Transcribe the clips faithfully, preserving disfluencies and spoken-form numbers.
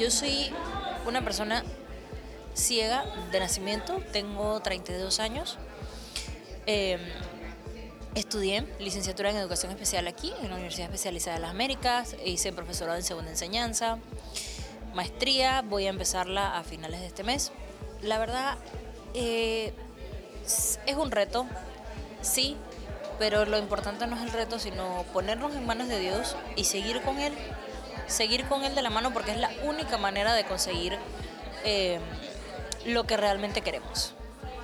yo soy una persona ciega de nacimiento, tengo treinta y dos años. Eh, Estudié licenciatura en Educación Especial aquí, en la Universidad Especializada de las Américas, hice profesorado en segunda enseñanza, maestría, voy a empezarla a finales de este mes. La verdad, eh, es un reto, sí, pero lo importante no es el reto, sino ponernos en manos de Dios y seguir con Él, seguir con Él de la mano, porque es la única manera de conseguir eh, lo que realmente queremos.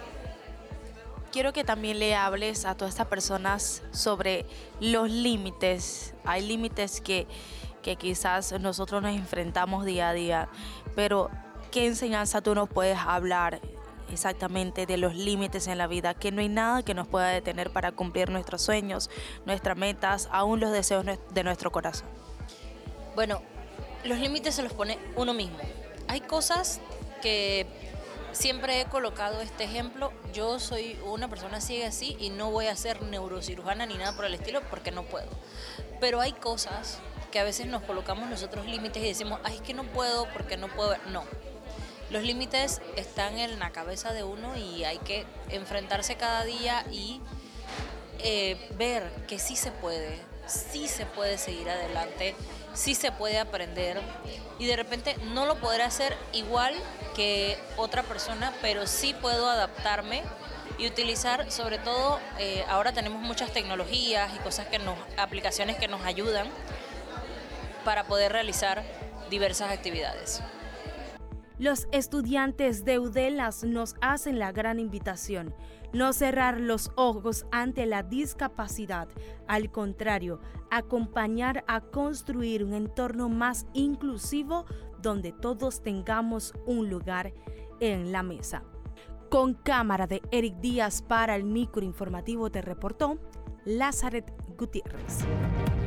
Quiero que también le hables a todas estas personas sobre los límites. Hay límites que, que quizás nosotros nos enfrentamos día a día, pero ¿qué enseñanza tú nos puedes hablar exactamente de los límites en la vida? Que no hay nada que nos pueda detener para cumplir nuestros sueños, nuestras metas, aún los deseos de nuestro corazón. Bueno, los límites se los pone uno mismo. Hay cosas que siempre he colocado este ejemplo. Yo soy una persona ciega así y no voy a ser neurocirujana ni nada por el estilo porque no puedo. Pero hay cosas que a veces nos colocamos nosotros límites y decimos, ay, es que no puedo porque no puedo. No. Los límites están en la cabeza de uno y hay que enfrentarse cada día y eh, ver que sí se puede, sí se puede seguir adelante, sí se puede aprender y de repente no lo podré hacer igual que otra persona, pero sí puedo adaptarme y utilizar, sobre todo, eh, ahora tenemos muchas tecnologías y cosas que nos, aplicaciones que nos ayudan para poder realizar diversas actividades. Los estudiantes de UDELAS nos hacen la gran invitación, no cerrar los ojos ante la discapacidad, al contrario, acompañar a construir un entorno más inclusivo donde todos tengamos un lugar en la mesa. Con cámara de Eric Díaz para el microinformativo te reportó Lazaret Gutiérrez.